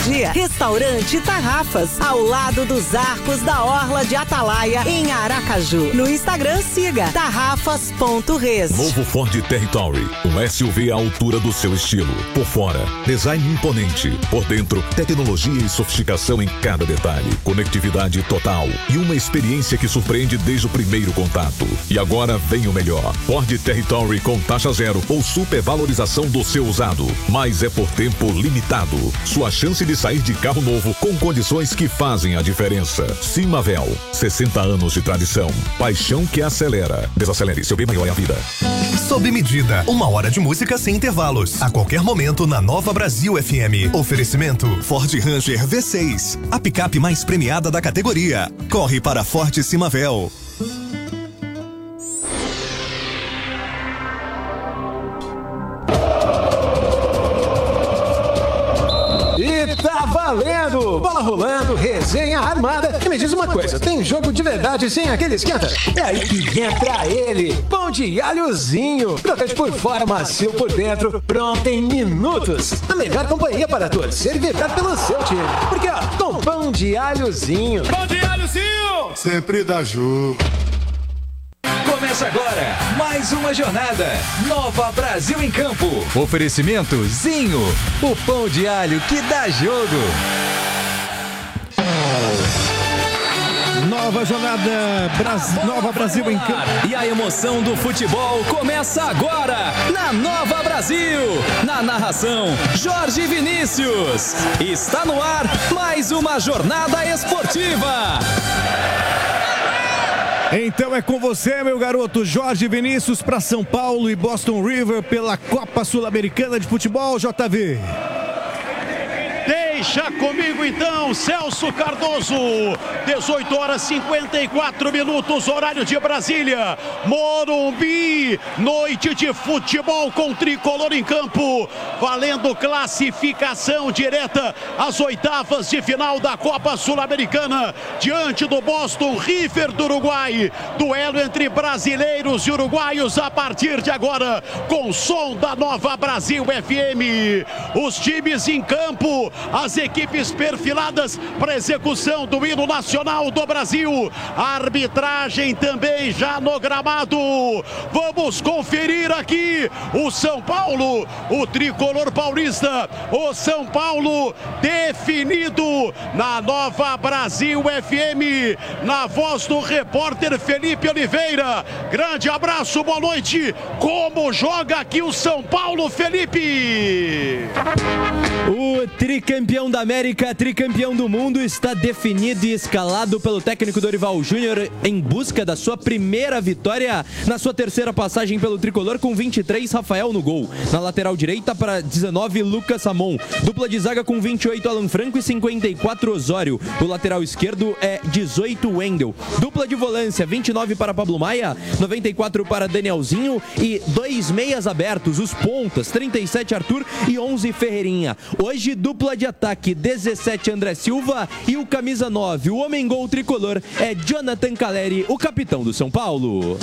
Dia. Restaurante Tarrafas, ao lado dos arcos da Orla de Atalaia, em Aracaju. No Instagram, siga tarrafas.res. Novo Ford Territory, um SUV à altura do seu estilo. Por fora, design imponente. Por dentro, tecnologia e sofisticação em cada detalhe. Conectividade total e uma experiência que surpreende desde o primeiro contato. E agora vem o melhor. Ford Territory com taxa zero ou supervalorização do seu usado. Mas é por tempo limitado. Sua chance de sair de carro novo com condições que fazem a diferença. Simavel, 60 anos de tradição. Paixão que acelera. Desacelere, seu bem maior é a vida. Sob medida, 1 hora de música sem intervalos. A qualquer momento na Nova Brasil FM. Oferecimento Ford Ranger V6. A picape mais premiada da categoria. Corre para Ford Simavel. Tá valendo! Bola rolando, resenha armada. E me diz uma coisa, tem jogo de verdade sem aquele esquenta? É aí que entra ele, pão de alhozinho. Crocante por fora, macio por dentro, pronto em minutos. A melhor companhia para torcer e vibrar pelo seu time. Porque ó, com pão de alhozinho. Pão de alhozinho! Sempre dá jogo. Começa agora mais uma jornada. Nova Brasil em Campo. Oferecimento Zinho, o pão de alho que dá jogo. Nova jornada, Nova Brasil em Campo. E a emoção do futebol começa agora na Nova Brasil. Na narração, Jorge Vinícius. Está no ar mais uma jornada esportiva. Então é com você, meu garoto, Jorge Vinícius, para São Paulo e Boston River pela Copa Sul-Americana de Futebol, JV. Deixa comigo então, Celso Cardoso. 18 horas 54 minutos, horário de Brasília. Morumbi, noite de futebol com tricolor em campo. Valendo classificação direta às oitavas de final da Copa Sul-Americana. Diante do Boston River do Uruguai. Duelo entre brasileiros e uruguaios a partir de agora. Com som da Nova Brasil FM. Os times em campo, as equipes perfiladas para execução do hino nacional do Brasil. A arbitragem também já no gramado. Vamos conferir aqui o São Paulo, o tricolor paulista. O São Paulo definido na Nova Brasil FM, na voz do repórter Felipe Oliveira. Grande abraço, boa noite. Como joga aqui o São Paulo, Felipe? O tricampeão da América, tricampeão do mundo, está definido e escalado pelo técnico Dorival Júnior em busca da sua primeira vitória na sua terceira passagem pelo tricolor, com 23, Rafael no gol. Na lateral direita, para 19, Lucas Ramon. Dupla de zaga com 28, Alan Franco, e 54, Osório. O lateral esquerdo é 18, Wendel. Dupla de volância, 29 para Pablo Maia, 94 para Danielzinho e 2 meias abertos, os pontas, 37, Arthur e 11, Ferreirinha. Hoje, dupla de ataque, 17, André Silva, e o camisa 9, o homem-gol tricolor, é Jonathan Caleri, o capitão do São Paulo.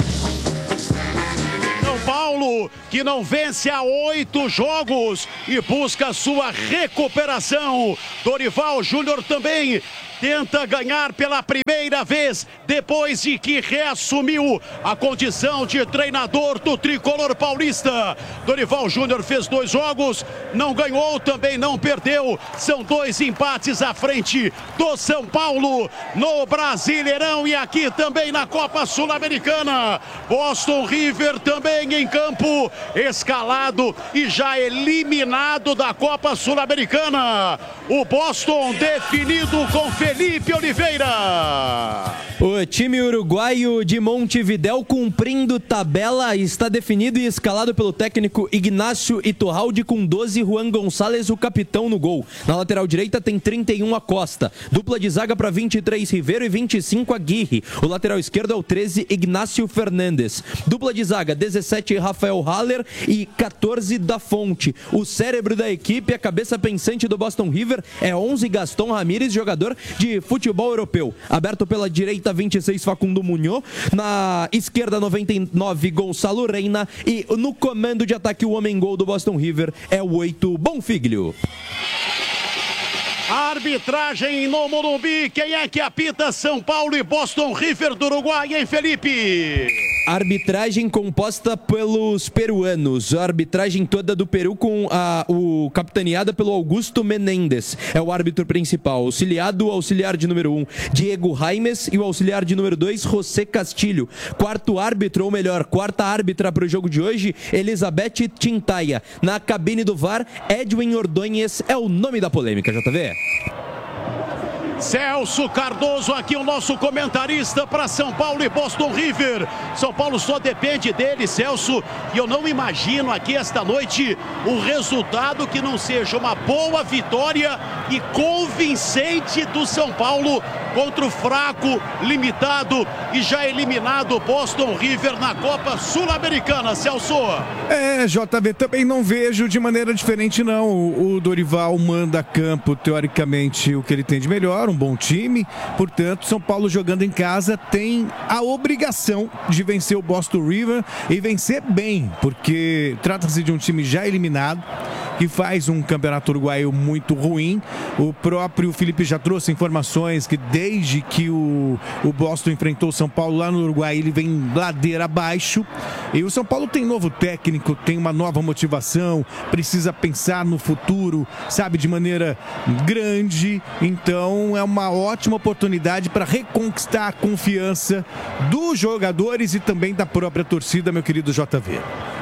São Paulo, que não vence há 8 jogos e busca sua recuperação. Dorival Júnior também tenta ganhar pela primeira vez depois de que reassumiu a condição de treinador do tricolor paulista. Dorival Júnior fez 2 jogos, não ganhou, também não perdeu. São 2 empates à frente do São Paulo no Brasileirão e aqui também na Copa Sul-Americana. Boston River também em campo, escalado e já eliminado da Copa Sul-Americana. O Boston definido com Felipe Oliveira. O time uruguaio de Montevidéu cumprindo tabela está definido e escalado pelo técnico Ignacio Iturralde, com 12, Juan Gonçalves, o capitão, no gol. Na lateral direita tem 31, Acosta. Dupla de zaga para 23, Ribeiro, e 25, Aguirre. O lateral esquerdo é o 13, Ignacio Fernandes. Dupla de zaga, 17, Rafael Haller e 14, da Fonte. O cérebro da equipe, a cabeça pensante do Boston River, é 11, Gaston Ramírez, jogador de futebol europeu. Aberto pela direita, 26, Facundo Munhoz. Na esquerda, 99, Gonçalo Reina. E no comando de ataque, o homem-gol do Boston River é o 8, Bonfiglio. Arbitragem no Morumbi, quem é que apita? São Paulo e Boston River do Uruguai, hein, Felipe? Arbitragem composta pelos peruanos, a arbitragem toda do Peru o capitaneada pelo Augusto Menéndez, é o árbitro principal, auxiliado o auxiliar de número 1, Diego Jaimes, e o auxiliar de número 2, José Castilho. Quarto árbitro, ou melhor, quarta árbitra para o jogo de hoje, Elizabeth Tintaia. Na cabine do VAR, Edwin Ordonhes é o nome da polêmica, JV. Celso Cardoso aqui, o nosso comentarista para São Paulo e Boston River. São Paulo só depende dele, Celso, e eu não imagino aqui esta noite o resultado que não seja uma boa vitória e convincente do São Paulo contra o fraco, limitado e já eliminado Boston River na Copa Sul-Americana, Celso. JV, também não vejo de maneira diferente não. O Dorival manda a campo, teoricamente, o que ele tem de melhor, um bom time, portanto, São Paulo jogando em casa tem a obrigação de vencer o Boston River e vencer bem, porque trata-se de um time já eliminado, que faz um campeonato uruguaio muito ruim. O próprio Felipe já trouxe informações que desde que o Boston enfrentou o São Paulo lá no Uruguai, ele vem ladeira abaixo, e o São Paulo tem novo técnico, tem uma nova motivação, precisa pensar no futuro, sabe, de maneira grande, então é uma ótima oportunidade para reconquistar a confiança dos jogadores e também da própria torcida, meu querido JV.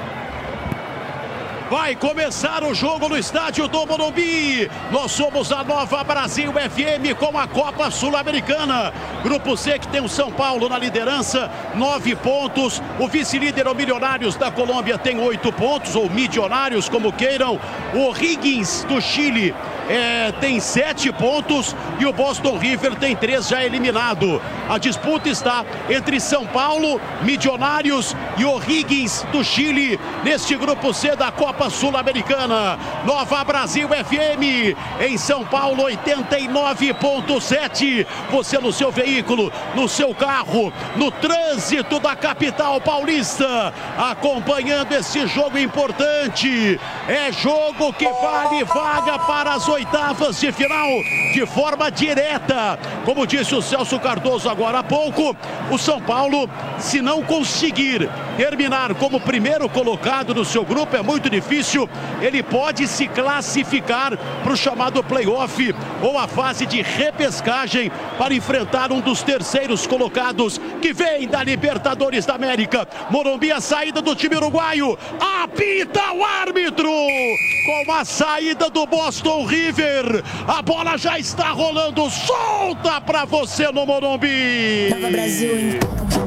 Vai começar o jogo no estádio do Morumbi. Nós somos a Nova Brasil FM com a Copa Sul-Americana. Grupo C, que tem o São Paulo na liderança, 9 pontos. O vice-líder, o Milionários da Colômbia, tem 8 pontos, ou Milionários, como queiram. O O'Higgins do Chile tem 7 pontos e o Boston River tem 3 já eliminado. A disputa está entre São Paulo, Milionários e O'Higgins do Chile neste grupo C da Copa Sul-Americana. Nova Brasil FM em São Paulo 89.7. Você no seu veículo, no seu carro, no trânsito da capital paulista, acompanhando esse jogo importante. É jogo que vale vaga para as oitavas de final de forma direta. Como disse o Celso Cardoso agora há pouco, o São Paulo, se não conseguir terminar como primeiro colocado no seu grupo, é muito difícil, ele pode se classificar para o chamado playoff ou a fase de repescagem para enfrentar um dos terceiros colocados que vem da Libertadores da América. Morumbi, a saída do time uruguaio, apita o árbitro com a saída do Boston River. A bola já está rolando, solta pra você no Morumbi. Nova Brasil em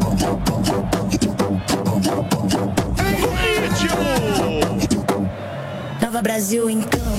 Nova Brasil em campo.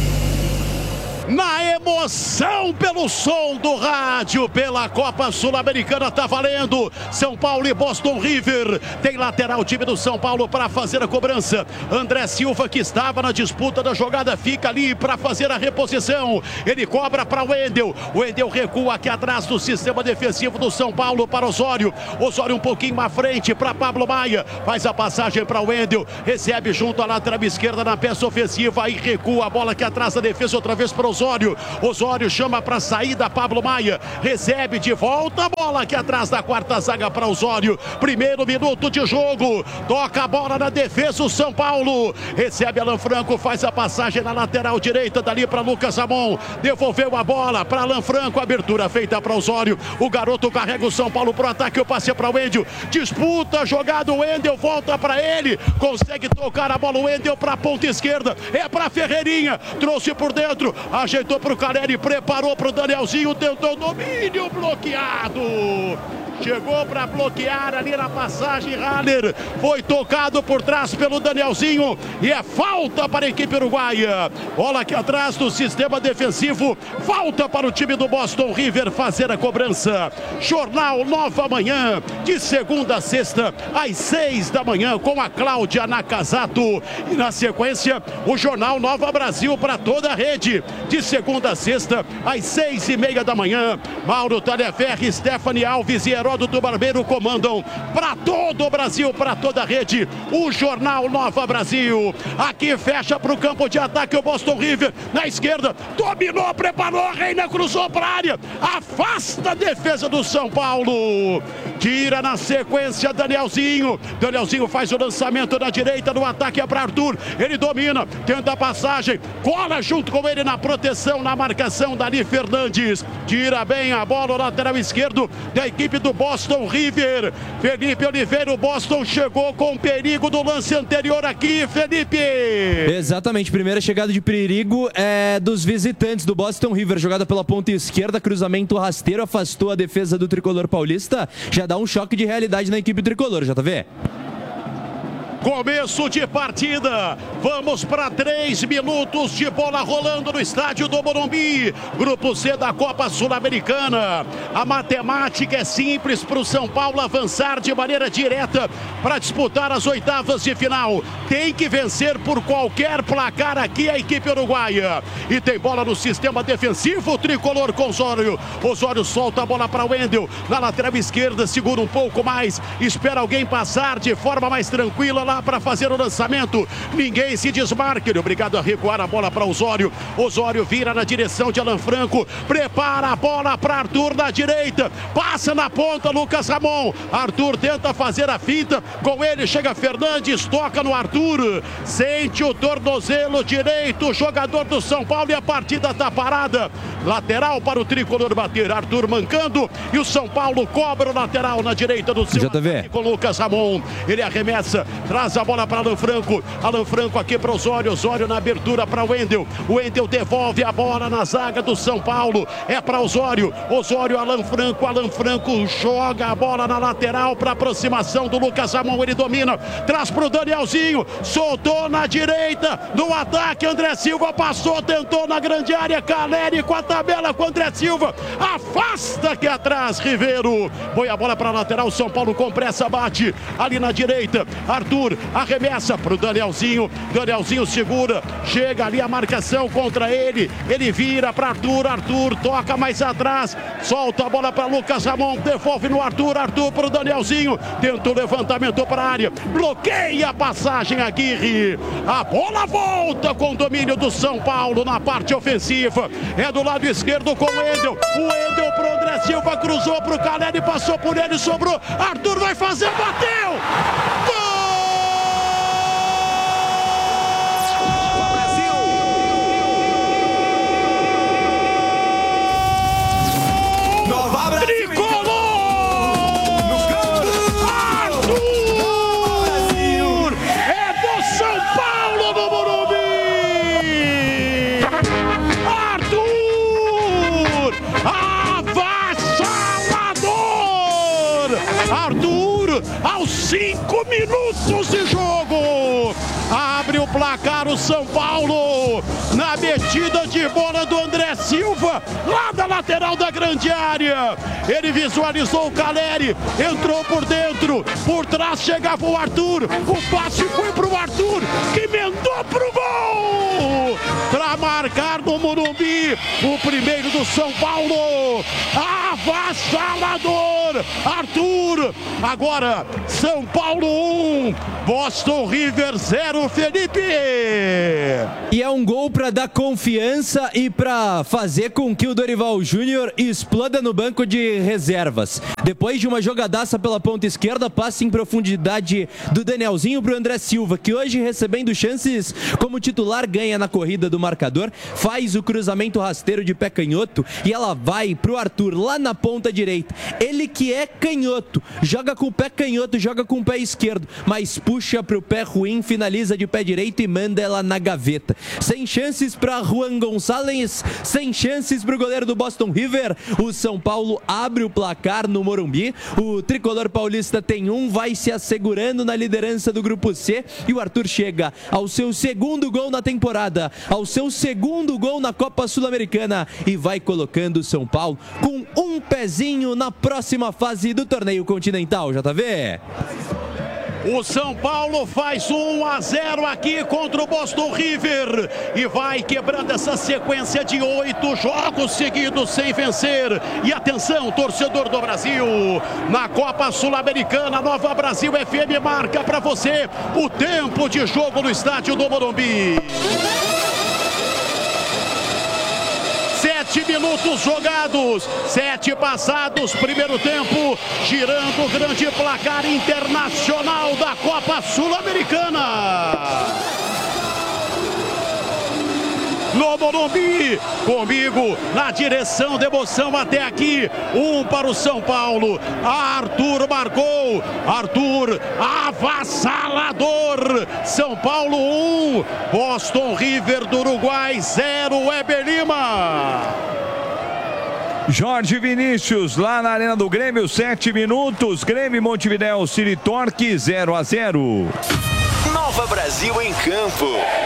Na emoção, pelo som do rádio, pela Copa Sul-Americana, tá valendo. São Paulo e Boston River. Tem lateral, time do São Paulo para fazer a cobrança. André Silva, que estava na disputa da jogada, fica ali para fazer a reposição. Ele cobra para o Wendel. O Wendel recua aqui atrás do sistema defensivo do São Paulo para Osório. Osório um pouquinho mais frente para Pablo Maia. Faz a passagem para o Wendel. Recebe junto à lateral esquerda na peça ofensiva. Aí recua a bola aqui atrás da defesa outra vez para Osório. Osório chama para saída Pablo Maia, recebe de volta a bola aqui atrás da quarta zaga para Osório. Primeiro minuto de jogo, toca a bola na defesa o São Paulo, recebe Alan Franco, faz a passagem na lateral direita dali para Lucas Ramon, devolveu a bola para Alan Franco, abertura feita para Osório, o garoto carrega o São Paulo para o ataque, o passe para o Wendel, disputa, jogada, o Wendel volta para ele, consegue tocar a bola, o Wendel para a ponta esquerda, é para Ferreirinha, trouxe por dentro, ajeitou para o Caleri, preparou para o Danielzinho, tentou domínio, bloqueado. Chegou para bloquear ali na passagem, Haller foi tocado por trás pelo Danielzinho e é falta para a equipe uruguaia. Bola aqui atrás do sistema defensivo, falta para o time do Boston River fazer a cobrança. Jornal Nova Manhã, de segunda a sexta, às 6 da manhã, com a Cláudia Nakazato. E na sequência, o Jornal Nova Brasil para toda a rede, de segunda a sexta, às 6:30 da manhã. Mauro Talhaferri, Stephanie Alves e Herói Heródoto Barbeiro comandam para todo o Brasil, para toda a rede, o Jornal Nova Brasil. Aqui fecha para o campo de ataque o Boston River, na esquerda, dominou, preparou, Reina cruzou para a área, afasta a defesa do São Paulo, tira na sequência Danielzinho faz o lançamento na direita, no ataque é para Arthur, ele domina, tenta a passagem, cola junto com ele na proteção, na marcação, Dali Fernandes, tira bem a bola, o lateral esquerdo da equipe do Boston River, Felipe Oliveira. O Boston chegou com perigo do lance anterior aqui, Felipe. Exatamente, primeira chegada de perigo é dos visitantes do Boston River, jogada pela ponta esquerda, cruzamento rasteiro, afastou a defesa do tricolor paulista, já dá um choque de realidade na equipe tricolor, JV. Começo de partida, vamos para 3 minutos de bola rolando no estádio do Morumbi, Grupo C da Copa Sul-Americana. A matemática é simples para o São Paulo avançar de maneira direta para disputar as oitavas de final. Tem que vencer por qualquer placar aqui a equipe uruguaia. E tem bola no sistema defensivo, o tricolor com Osório. Osório solta a bola para o Wendel, na lateral esquerda, segura um pouco mais, espera alguém passar de forma mais tranquila para fazer o lançamento, ninguém se desmarca, ele é obrigado a recuar a bola para Osório. Osório vira na direção de Alan Franco, prepara a bola para Arthur na direita, passa na ponta Lucas Ramon, Arthur tenta fazer a finta, com ele chega Fernandes, toca no Arthur, sente o tornozelo direito, o jogador do São Paulo, e a partida está parada, lateral para o tricolor bater, Arthur mancando, e o São Paulo cobra o lateral na direita do seu ataque com Lucas Ramon, ele arremessa, traz a bola para Alan Franco aqui para Osório, Osório na abertura para o Wendel devolve a bola na zaga do São Paulo, é para Osório, Alan Franco joga a bola na lateral para aproximação do Lucas Ramon, ele domina, traz para o Danielzinho, soltou na direita, no ataque André Silva passou, tentou na grande área, Caleri com a tabela com André Silva, afasta aqui atrás, Ribeiro, põe a bola para a lateral, São Paulo com pressa, bate ali na direita, Arthur arremessa para o Danielzinho segura, chega ali a marcação contra ele, ele vira para Arthur toca mais atrás, solta a bola para Lucas Ramon, devolve no Arthur para o Danielzinho, tenta o levantamento para a área, bloqueia a passagem Aguirre, a bola volta com domínio do São Paulo na parte ofensiva, é do lado esquerdo com o Wendel para o André Silva, cruzou para o Caleri, passou por ele, sobrou, Arthur vai fazer, bateu! Gol! Aos 5 minutos de jogo, abre o placar o São Paulo, na metida de bola do André Silva, lá da lateral da grande área, ele visualizou o Caleri, entrou por dentro, por trás chegava o Arthur, o passe foi para o Arthur, que emendou para o gol, para marcar no Morumbi, o primeiro do São Paulo, avassalador, Arthur, agora São Paulo 1, Boston River 0, Felipe. E é um gol para dar confiança e para fazer com que o Dorival Júnior exploda no banco de reservas. Depois de uma jogadaça pela ponta esquerda, passe em profundidade do Danielzinho para o André Silva, que hoje recebendo chances como titular ganha na corrida do marcador, faz o cruzamento rasteiro de pé canhoto e ela vai para o Arthur lá na ponta direita. Ele que é canhoto, joga com o pé canhoto, joga com o pé esquerdo, mas puxa para o pé ruim, finaliza de pé direito e manda ela na gaveta. Sem chances para Juan Gonçalves, sem chances para o goleiro do Boston River. O São Paulo abre o placar no Morumbi. O tricolor paulista tem um, vai se assegurando na liderança do Grupo C e o Arthur chega ao seu segundo gol na temporada, ao seu segundo gol na Copa Sul-Americana e vai colocando o São Paulo com um pezinho na próxima fase do torneio continental, JV. O São Paulo faz 1-0 aqui contra o Boston River e vai quebrando essa sequência de 8 jogos seguidos sem vencer. E atenção, torcedor do Brasil, na Copa Sul-Americana, Nova Brasil FM marca para você o tempo de jogo no estádio do Morumbi. 7 minutos jogados, 7 passados, primeiro tempo, girando o grande placar internacional da Copa Sul-Americana. No Morumbi, comigo na direção de emoção até aqui, 1 para o São Paulo. Arthur marcou, Arthur avassalador. São Paulo 1, Boston River do Uruguai 0, Weber Lima. Jorge Vinícius, lá na Arena do Grêmio, 7 minutos, Grêmio Montevidéu, City Torque 0-0. Nova Brasil em campo.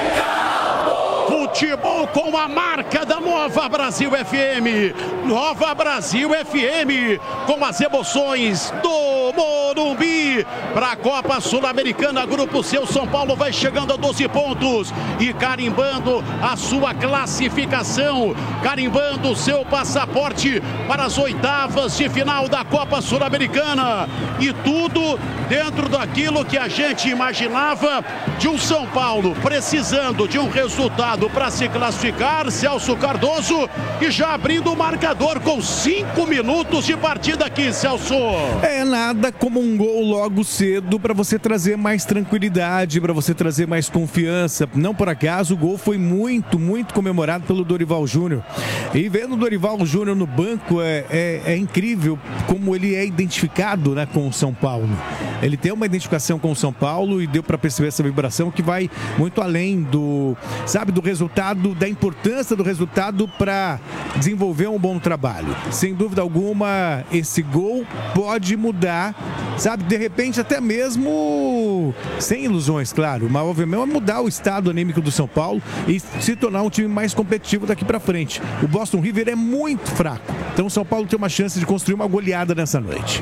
Futebol com a marca da Nova Brasil FM. Nova Brasil FM, com as emoções do Morumbi. Para a Copa Sul-Americana, Grupo C, São Paulo vai chegando a 12 pontos e carimbando a sua classificação, carimbando o seu passaporte para as oitavas de final da Copa Sul-Americana. E tudo dentro daquilo que a gente imaginava de um São Paulo precisando de um resultado para se classificar. Celso Cardoso, e já abrindo o marcador com 5 minutos de partida aqui, Celso. É nada como um gol logo cedo para você trazer mais tranquilidade, para você trazer mais confiança. Não por acaso, o gol foi muito comemorado pelo Dorival Júnior. E vendo o Dorival Júnior no banco, é incrível como ele é identificado, né, com o São Paulo. Ele tem uma identificação com o São Paulo e deu para perceber essa vibração que vai muito além do resultado, da importância do resultado para desenvolver um bom trabalho. Sem dúvida alguma, esse gol pode mudar, de repente até mesmo sem ilusões, claro, mas obviamente vai mudar o estado anímico do São Paulo e se tornar um time mais competitivo daqui para frente. O Boston River é muito fraco, então o São Paulo tem uma chance de construir uma goleada nessa noite.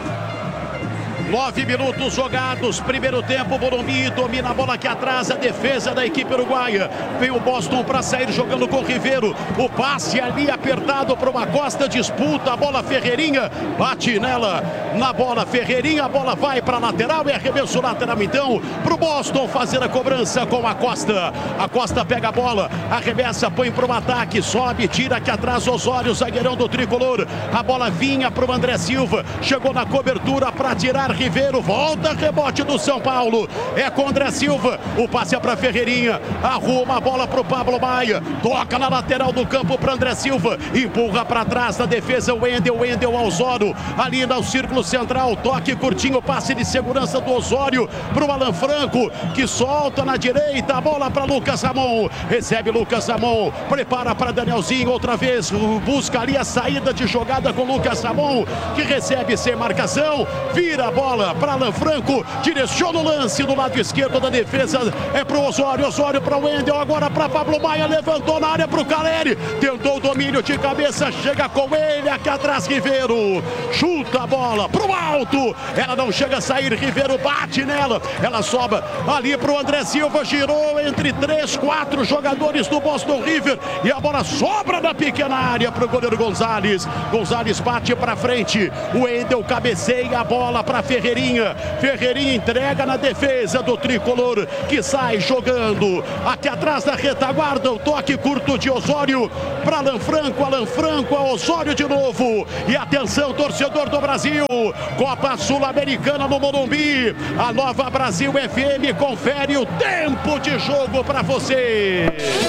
9 minutos jogados, primeiro tempo, Morumbi domina a bola aqui atrás, a defesa da equipe uruguaia. Vem o Boston para sair jogando com o Ribeiro. O passe ali apertado para uma Costa, disputa a bola, Ferreirinha bate nela, na bola Ferreirinha, a bola vai para a lateral e arremesso lateral então para o Boston fazer a cobrança com a Costa. A Costa pega a bola, arremessa, põe para o ataque, sobe, tira aqui atrás Osório, zagueirão do tricolor. A bola vinha para o André Silva, chegou na cobertura para tirar Ribeiro, volta, rebote do São Paulo, é com André Silva, o passe é para Ferreirinha, arruma a bola para o Pablo Maia, toca na lateral do campo para André Silva, empurra para trás na defesa, Wendel Osório, ali no círculo central, toque curtinho, passe de segurança do Osório para o Alan Franco, que solta na direita, a bola para Lucas Ramon, recebe Lucas Ramon, prepara para Danielzinho, outra vez, busca ali a saída de jogada com Lucas Ramon, que recebe sem marcação, vira a bola para Alan Franco, direciona o lance do lado esquerdo da defesa, é para o Osório para o Wendel, agora para Pablo Maia, levantou na área para o Caleri, tentou o domínio de cabeça, chega com ele, aqui atrás Ribeiro, chuta a bola para o alto, ela não chega a sair, Ribeiro bate nela, ela sobra ali para o André Silva, girou entre 3, 4 jogadores do Boston River, e a bola sobra na pequena área para o goleiro Gonzalez bate para frente, o Wendel cabeceia a bola para Ferreirinha entrega na defesa do tricolor, que sai jogando aqui atrás da retaguarda, o toque curto de Osório para Alan Franco, a Osório de novo, e atenção torcedor do Brasil, Copa Sul-Americana no Morumbi, a Nova Brasil FM confere o tempo de jogo para você.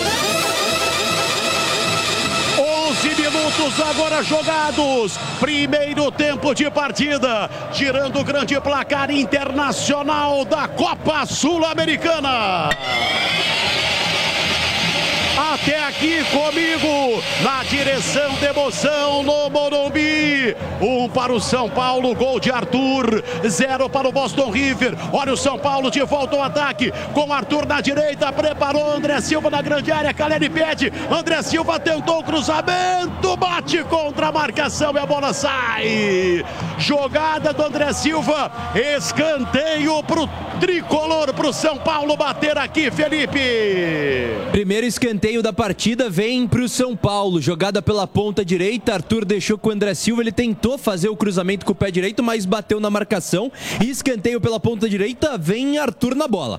11 minutos agora jogados, primeiro tempo de partida, girando o grande placar internacional da Copa Sul-Americana. A até aqui comigo, na direção de emoção no Morumbi. 1 para o São Paulo, gol de Arthur, 0 para o Boston River. Olha o São Paulo de volta ao ataque, com Arthur na direita, preparou André Silva na grande área, Caleri pede, André Silva tentou o cruzamento, bate contra a marcação e a bola sai. Jogada do André Silva, escanteio pro tricolor, pro São Paulo bater aqui, Felipe. Primeiro escanteio da partida vem pro São Paulo, jogada pela ponta direita, Arthur deixou com o André Silva, ele tentou fazer o cruzamento com o pé direito, mas bateu na marcação, e escanteio pela ponta direita, vem Arthur na bola.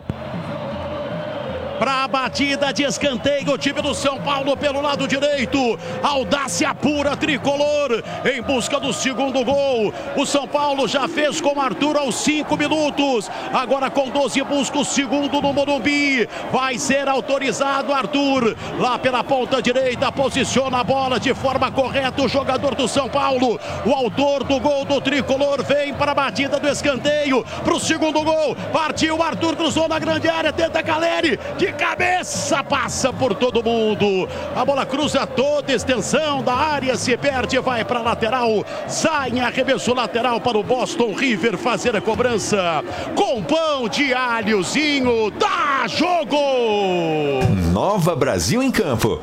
Para a batida de escanteio, o time do São Paulo pelo lado direito, audácia pura tricolor, em busca do segundo gol. O São Paulo já fez com Arthur aos 5 minutos, agora com 12 busca o segundo no Morumbi. Vai ser autorizado Arthur, lá pela ponta direita, posiciona a bola de forma correta o jogador do São Paulo. O autor do gol do tricolor vem para a batida do escanteio, para o segundo gol, partiu Arthur, cruzou na grande área, tenta Caleri, de cabeça, passa por todo mundo. A bola cruza toda a extensão da área, se perde, vai para a lateral. Sai em arremesso lateral para o Boston River fazer a cobrança. Com pão de alhozinho, dá jogo! Nova Brasil em campo.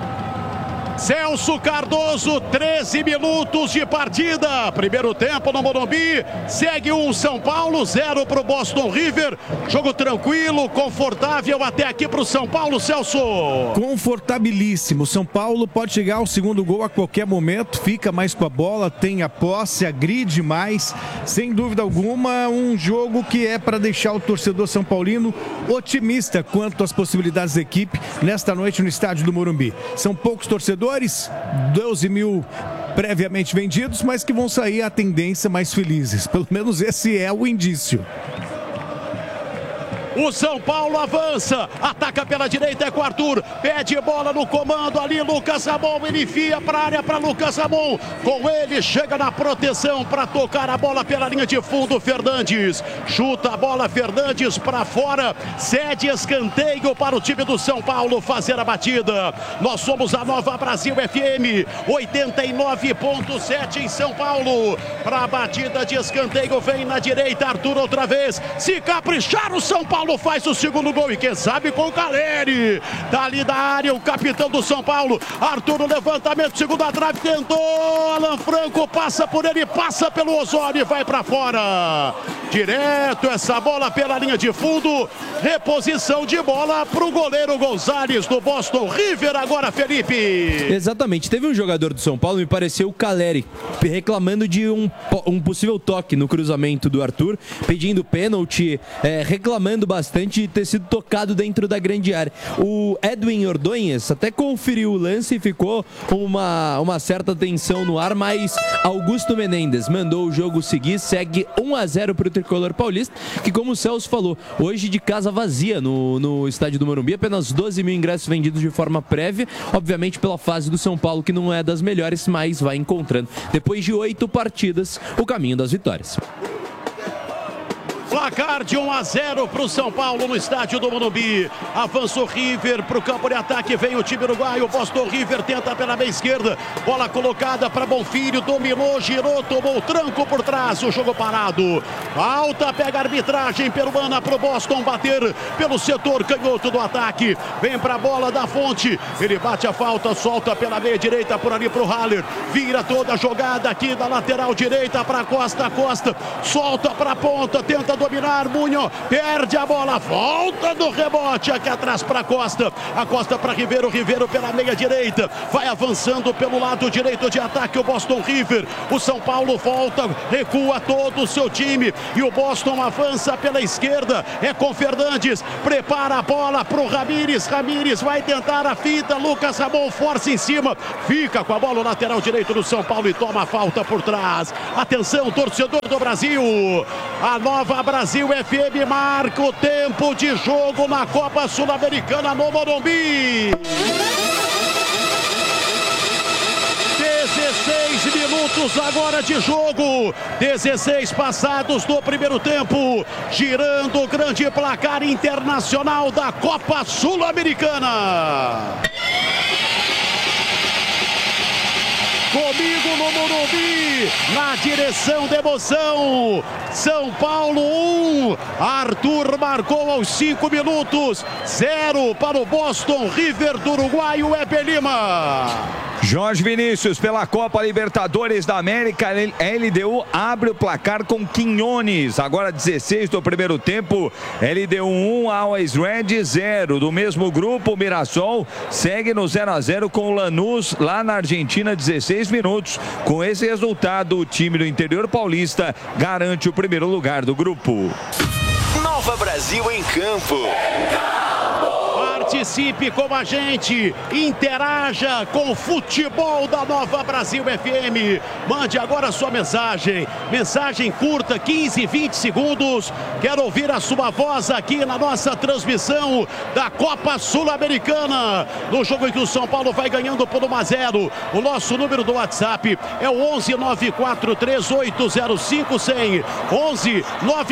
Celso Cardoso, 13 minutos de partida. Primeiro tempo no Morumbi. Segue 1 São Paulo, 0 para o Boston River. Jogo tranquilo, confortável até aqui para o São Paulo, Celso. Confortabilíssimo. São Paulo pode chegar ao segundo gol a qualquer momento. Fica mais com a bola, tem a posse, agride mais. Sem dúvida alguma, um jogo que é para deixar o torcedor são paulino otimista quanto às possibilidades da equipe nesta noite no estádio do Morumbi. São poucos torcedores, 12 mil previamente vendidos, mas que vão sair a tendência mais felizes. Pelo menos esse é o indício. O São Paulo avança, ataca pela direita, é com o Arthur, pede bola no comando ali, Lucas Ramon, ele enfia para a área para Lucas Ramon, com ele chega na proteção para tocar a bola pela linha de fundo, Fernandes, chuta a bola, Fernandes para fora, cede escanteio para o time do São Paulo fazer a batida. Nós somos a Nova Brasil FM, 89.7 em São Paulo, para a batida de escanteio, vem na direita, Arthur outra vez, se caprichar o São Paulo faz o segundo gol e quem sabe com o Caleri, dali da área o capitão do São Paulo, Arthur no levantamento, segunda trave, tentou, Alan Franco passa por ele, passa pelo Osório e vai para fora, direto essa bola pela linha de fundo, reposição de bola para o goleiro Gonzalez do Boston River agora, Felipe. Exatamente, teve um jogador do São Paulo, me pareceu o Caleri, reclamando de um possível toque no cruzamento do Arthur, pedindo pênalti, reclamando bastante de ter sido tocado dentro da grande área. O Edwin Ordonhes até conferiu o lance e ficou uma certa tensão no ar, mas Augusto Menendez mandou o jogo seguir, segue 1-0 para o tricolor paulista, que como o Celso falou, hoje de casa vazia no estádio do Morumbi, apenas 12 mil ingressos vendidos de forma prévia, obviamente pela fase do São Paulo, que não é das melhores, mas vai encontrando, depois de 8 partidas, o caminho das vitórias. Placar de 1-0 para o São Paulo no estádio do Morumbi. Avança o River para o campo de ataque. Vem o time uruguaio. Boston River tenta pela meia esquerda. Bola colocada para Bonfilho. Dominou, girou, tomou o tranco por trás. O jogo parado. Falta, pega a arbitragem peruana para o Boston bater pelo setor canhoto do ataque. Vem para a bola da Fonte. Ele bate a falta, solta pela meia direita por ali para o Haller. Vira toda a jogada aqui da lateral direita para Costa. Costa solta para a ponta. Tenta dominar, Munho, perde a bola, volta do rebote aqui atrás para Costa, a Costa para Ribeiro, Ribeiro pela meia direita, vai avançando pelo lado direito de ataque o Boston River, o São Paulo volta, recua todo o seu time e o Boston avança pela esquerda, é com Fernandes, prepara a bola para o Ramírez, Ramírez vai tentar a fita, Lucas Ramon força em cima, fica com a bola lateral direito do São Paulo e toma a falta por trás. Atenção, torcedor do Brasil, a Nova Brasil FM marca o tempo de jogo na Copa Sul-Americana no Morumbi. 16 minutos. minutos agora de jogo. 16 passados do primeiro tempo. Girando o grande placar internacional da Copa Sul-Americana. Comigo no Morumbi, na direção da emoção. São Paulo 1, Arthur marcou aos 5 minutos, 0 para o Boston River do Uruguai, o Eber Lima. Jorge Vinícius, pela Copa Libertadores da América, LDU abre o placar com Quinones. Agora 16 do primeiro tempo, LDU 1, Always Red 0. Do mesmo grupo, o Mirassol segue no 0-0 com o Lanús lá na Argentina, 16 minutos. Com esse resultado, o time do interior paulista garante o primeiro lugar do grupo. Nova Brasil em campo. Participe com a gente, interaja com o futebol da Nova Brasil FM. Mande agora a sua mensagem curta, 15, 20 segundos. Quero ouvir a sua voz aqui na nossa transmissão da Copa Sul-Americana, no jogo em que o São Paulo vai ganhando por 1-0. O nosso número do WhatsApp é o 11 943805100. 11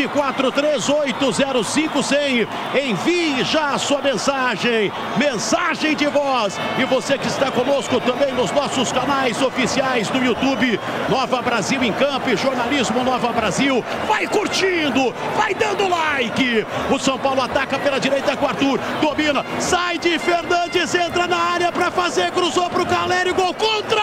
943805100. Envie já a sua mensagem de voz. E você que está conosco também nos nossos canais oficiais do YouTube, Nova Brasil em Campo e Jornalismo Nova Brasil. Vai curtindo, vai dando like. O São Paulo ataca pela direita com Arthur, domina, sai de Fernandes, entra na área para fazer, cruzou para o Caleri, gol contra!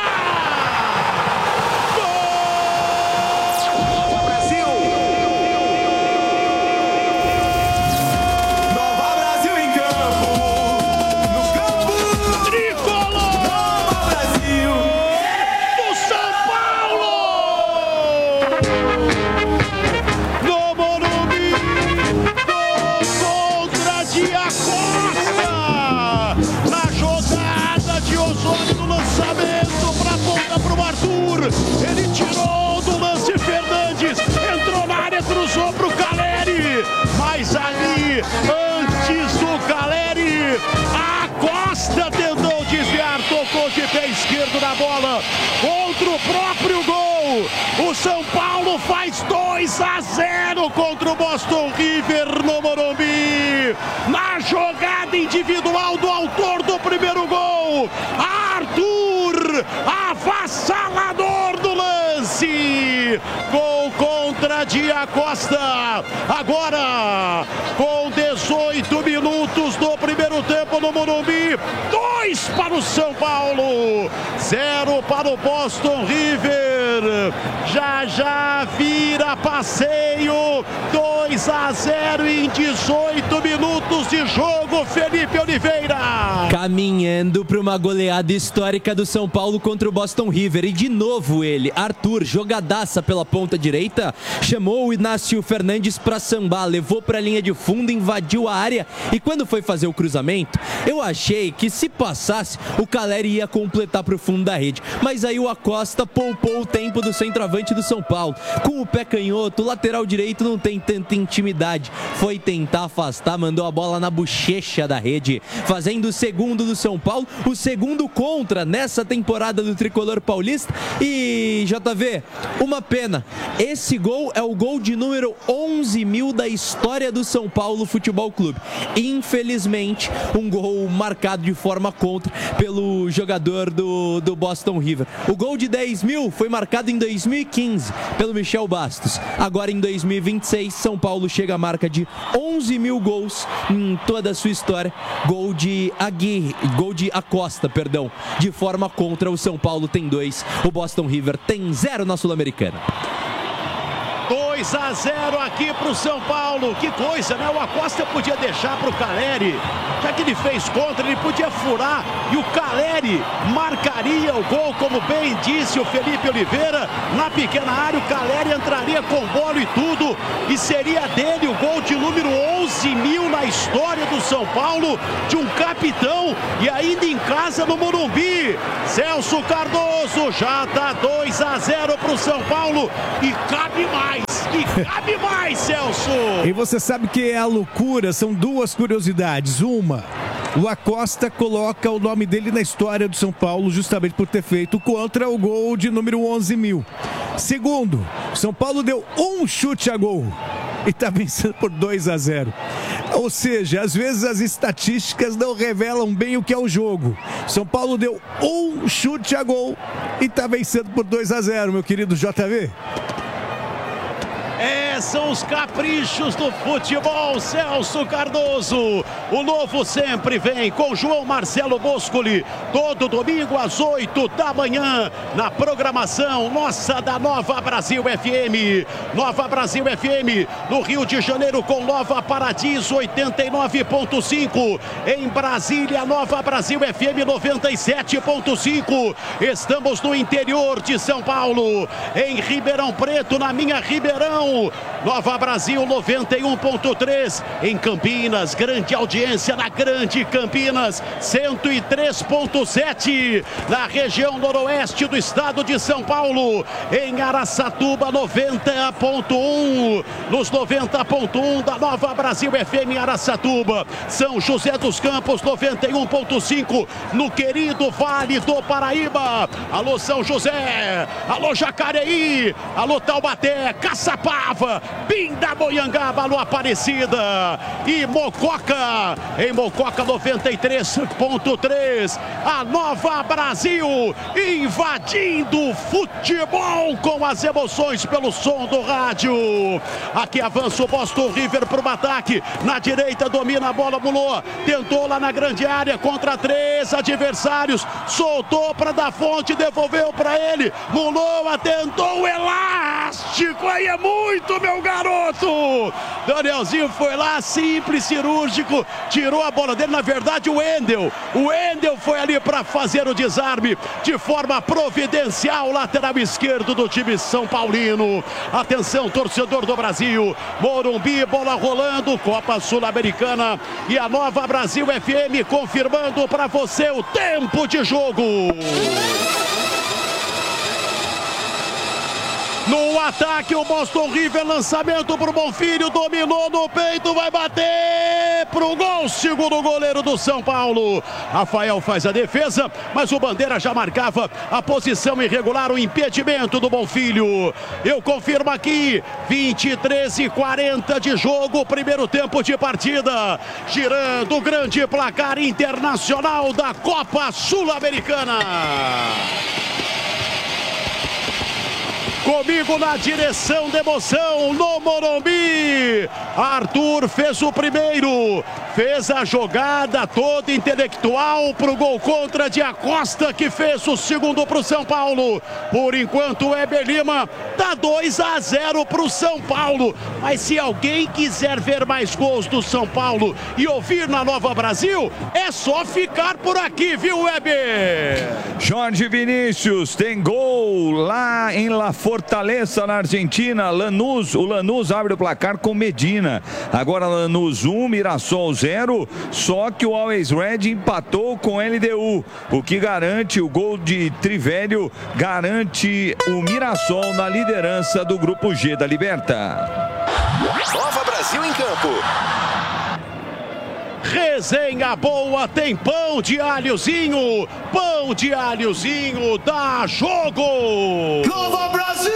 Ele tirou do lance Fernandes, entrou na área, cruzou para o Caleri, mas ali, antes do Caleri, a Costa tentou desviar, tocou de pé esquerdo na bola, contra o próprio gol. O São Paulo faz 2-0 contra o Boston River no Morumbi, na jogada individual do autor do primeiro gol, Arthur, avassalador do lance, gol contra Dia Costa. Agora, com 18 minutos do primeiro tempo no Morumbi, 2 para o São Paulo, 0 para o Boston River. Já vira passeio, 2-0 em 18 minutos de jogo, Felipe Oliveira. Caminhando para uma goleada histórica do São Paulo contra o Boston River. E de novo ele, Arthur, jogadaça pela ponta direita, chamou o Inácio Fernandes para sambar, levou para a linha de fundo, invadiu a área e quando foi fazer o cruzamento, eu achei que se passasse, o Caleri ia completar para o fundo da rede. Mas aí o Acosta poupou o tempo do centroavante do São Paulo. Com o pé canhoto, o lateral direito não tem tanta intimidade. Foi tentar afastar, mandou a bola na bochecha da rede, fazendo o segundo do São Paulo, o segundo contra nessa temporada do Tricolor Paulista. E JV, uma pena, esse gol é o gol de número 11.000 da história do São Paulo Futebol Clube. Infelizmente, um gol marcado de forma contra pelo jogador do Boston River. O gol de 10.000 foi marcado em 2015 pelo Michel Bastos. Agora em 2026, São Paulo chega à marca de 11.000 gols em toda a sua história. Gol de Acosta, perdão, de forma contra. O São Paulo tem 2, o Boston River tem 0 na Sul-Americana. 2-0 aqui para o São Paulo. Que coisa, né? O Acosta podia deixar para o Caleri, já que ele fez contra, ele podia furar e o Caleri marcaria o gol, como bem disse o Felipe Oliveira, na pequena área. O Caleri entraria com bola e tudo e seria dele o gol de número 11.000 na história do São Paulo, de um capitão, e ainda em casa no Morumbi. Celso Cardoso, já está 2-0 para o São Paulo e cabe mais. E cabe mais, Celso! E você sabe que é a loucura, são duas curiosidades. Uma, O Acosta coloca o nome dele na história do São Paulo justamente por ter feito contra o gol de número 11.000. Segundo, São Paulo deu um chute a gol e está vencendo por 2-0. Ou seja, às vezes as estatísticas não revelam bem o que é o jogo. São Paulo deu um chute a gol e está vencendo por 2-0, meu querido JV. São os caprichos do futebol, Celso Cardoso. O novo sempre vem com João Marcelo Boscoli, todo domingo às 8 da manhã, na programação nossa da Nova Brasil FM. Nova Brasil FM, no Rio de Janeiro com Nova Paradiso 89.5. Em Brasília, Nova Brasil FM 97.5. Estamos no interior de São Paulo, em Ribeirão Preto, na minha Ribeirão. Nova Brasil 91.3 em Campinas, grande audiência na Grande Campinas, 103.7 na região noroeste do estado de São Paulo, em Araçatuba 90.1, nos 90.1 da Nova Brasil FM Araçatuba, São José dos Campos 91.5 no querido Vale do Paraíba. Alô São José, alô Jacareí, alô Taubaté, Caçapava, Pindamonhangaba, alô Aparecida e Mococa, em Mococa 93.3, a Nova Brasil invadindo o futebol com as emoções pelo som do rádio. Aqui avança o Boston River para o ataque, na direita domina a bola, Mulô, tentou lá na grande área contra 3 adversários, soltou para da Fonte, devolveu para ele, Mulô tentou o elástico, aí é muito, meu garoto. Danielzinho foi lá, simples, cirúrgico, tirou a bola dele. Na verdade, o Wendel foi ali para fazer o desarme de forma providencial, lateral esquerdo do time São Paulino. Atenção, torcedor do Brasil, Morumbi, bola rolando, Copa Sul-Americana e a Nova Brasil FM confirmando para você o tempo de jogo. No ataque, o Boston River, lançamento para o Bonfilho, dominou no peito, vai bater pro gol, segundo goleiro do São Paulo. Rafael faz a defesa, mas o Bandeira já marcava a posição irregular, o impedimento do Bonfilho. Eu confirmo aqui, 23:40 de jogo, primeiro tempo de partida, girando o grande placar internacional da Copa Sul-Americana. Comigo na direção de emoção, no Morumbi, Arthur fez o primeiro, fez a jogada toda intelectual para o gol contra de Acosta, que fez o segundo para o São Paulo. Por enquanto o Weber Lima dá 2-0 para o São Paulo, mas se alguém quiser ver mais gols do São Paulo e ouvir na Nova Brasil, é só ficar por aqui, viu, Weber? Jorge Vinícius tem gol lá em La Fortaleza, na Argentina. O Lanús abre o placar com Medina. Agora Lanús 1, Mirassol 0. Só que o Always Red empatou com LDU. O que garante o gol de Trivelio, garante o Mirassol na liderança do grupo G da Liberta. Nova Brasil em campo. Resenha boa, tem pão de alhozinho dá jogo. Nova Brasil!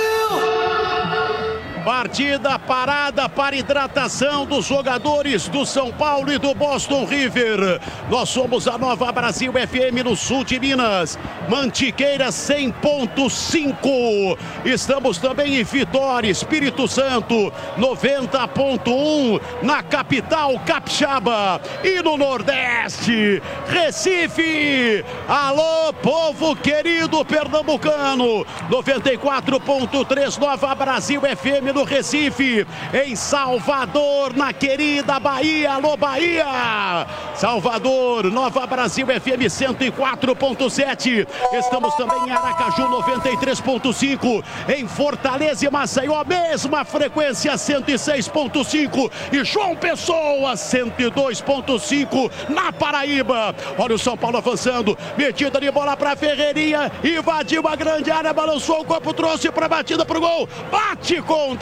Partida parada para hidratação dos jogadores do São Paulo e do Boston River. Nós somos a Nova Brasil FM no sul de Minas. Mantiqueira 100.5. Estamos também em Vitória, Espírito Santo 90.1 na capital capixaba. E no Nordeste, Recife. Alô, povo querido pernambucano. 94.3 Nova Brasil FM no Recife, em Salvador, na querida Bahia. Alô, Bahia! Salvador, Nova Brasil FM 104.7. Estamos também em Aracaju 93.5. Em Fortaleza e Maceió, mesma frequência 106.5. E João Pessoa 102.5 na Paraíba. Olha o São Paulo avançando, metida de bola para Ferreirinha, invadiu a grande área, balançou o corpo, trouxe para batida pro gol, bate contra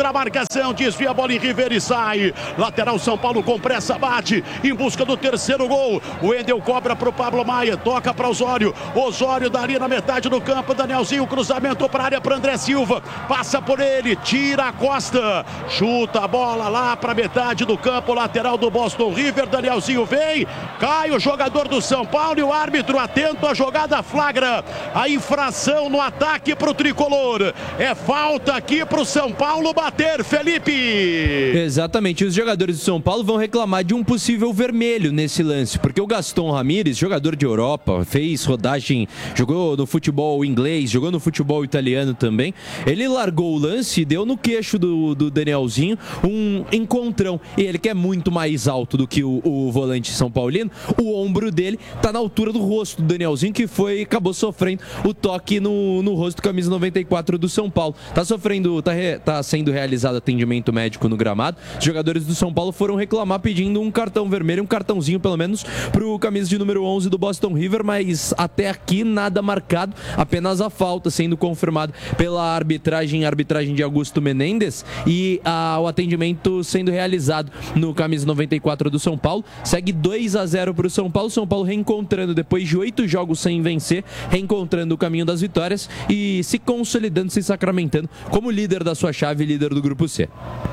contra a marcação, desvia a bola em River e sai. Lateral São Paulo com pressa, bate em busca do terceiro gol. O Wendel cobra para o Pablo Maia, toca para Osório. Osório dali na metade do campo, Danielzinho, cruzamento para a área para André Silva. Passa por ele, tira a Costa, chuta a bola lá para metade do campo, lateral do Boston River. Danielzinho vem, cai o jogador do São Paulo e o árbitro atento à jogada flagra a infração no ataque para o tricolor. É falta aqui para o São Paulo bater, Felipe. Exatamente, os jogadores do São Paulo vão reclamar de um possível vermelho nesse lance, porque o Gaston Ramírez, jogador de Europa, fez rodagem, jogou no futebol inglês, jogou no futebol italiano também. Ele largou o lance e deu no queixo do Danielzinho um encontrão. E ele, que é muito mais alto do que o volante São Paulino, o ombro dele tá na altura do rosto do Danielzinho, que acabou sofrendo o toque no rosto do camisa 94 do São Paulo. Tá sendo realizado atendimento médico no gramado. Os jogadores do São Paulo foram reclamar pedindo um cartão vermelho, um cartãozinho pelo menos pro camisa de número 11 do Boston River, mas até aqui nada marcado, apenas a falta sendo confirmada pela arbitragem de Augusto Menendez e o atendimento sendo realizado no camisa 94 do São Paulo. Segue 2-0 para o São Paulo. São Paulo reencontrando, depois de 8 jogos sem vencer, reencontrando o caminho das vitórias e se consolidando, se sacramentando como líder da sua chave, líder do grupo C.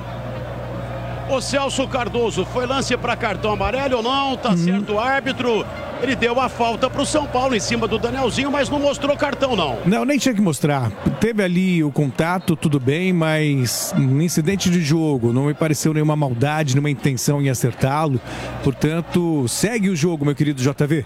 O Celso Cardoso, foi lance para cartão amarelo ou não? Tá certo o árbitro. Ele deu a falta para o São Paulo em cima do Danielzinho, mas não mostrou cartão, não. Não, nem tinha que mostrar. Teve ali o contato, tudo bem, mas um incidente de jogo. Não me pareceu nenhuma maldade, nenhuma intenção em acertá-lo. Portanto, segue o jogo, meu querido JV.